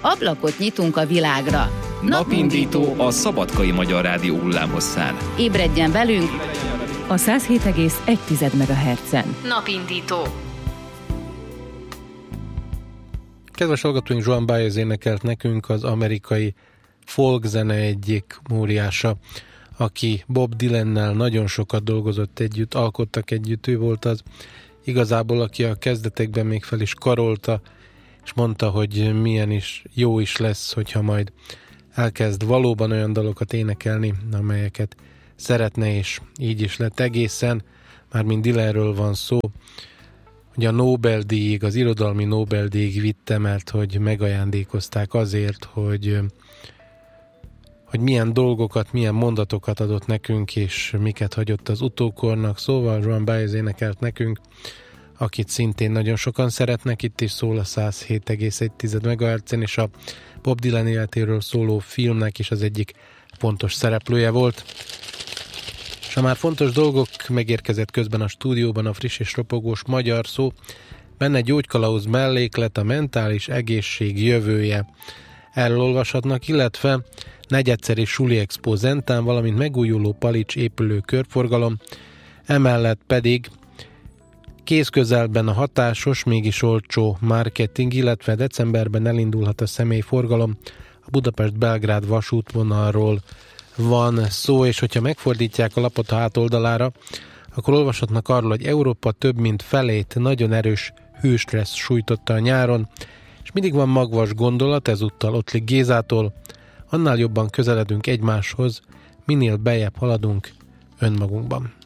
Ablakot nyitunk a világra. Napindító a Szabadkai Magyar Rádió hullámhosszán. Ébredjen velünk a 107,1 MHz-en. Napindító. Kedves hallgatóink, Joan Baez énekelt nekünk, az amerikai folkzene egyik óriása, aki Bob Dylannel nagyon sokat dolgozott együtt, alkottak együtt. Ő volt az igazából, aki a kezdetekben még fel is karolta, és mondta, hogy milyen is jó is lesz, hogyha majd elkezd valóban olyan dalokat énekelni, amelyeket szeretne, és így is lett egészen, mármint Dylanről van szó, hogy a Nobel-díjig, az irodalmi Nobel-díjig vitte, mert hogy megajándékozták azért, hogy milyen dolgokat, milyen mondatokat adott nekünk, és miket hagyott az utókornak. Szóval Joan Baez énekelt nekünk, akit szintén nagyon sokan szeretnek, itt is szól a 107,1 MHz-en, és a Bob Dylan életéről szóló filmnek is az egyik fontos szereplője volt. És ha már fontos dolgok, megérkezett közben a stúdióban a friss és ropogós magyar szó, benne gyógykalauz melléklet, a mentális egészség jövője. Erről olvashatnak, illetve negyedszeri Suli Expo Zentán, valamint megújuló Palics épülő körforgalom, emellett pedig kézközelben a hatásos, mégis olcsó marketing, illetve decemberben elindulhat a személyforgalom. A Budapest-Belgrád vasútvonalról van szó, és hogyha megfordítják a lapot a hátoldalára, akkor olvashatnak arról, hogy Európa több mint felét nagyon erős hőstressz sújtotta a nyáron, és mindig van magvas gondolat, ezúttal Ottlik Gézától: annál jobban közeledünk egymáshoz, minél beljebb haladunk önmagunkban.